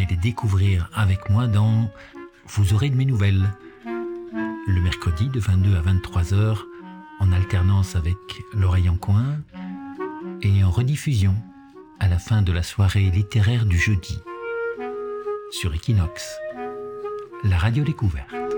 pourrez les découvrir avec moi dans Vous aurez de mes nouvelles, le mercredi de 22 à 23 heures, en alternance avec L'Oreille en coin, et en rediffusion à la fin de la soirée littéraire du jeudi, sur Equinox, la radio découverte.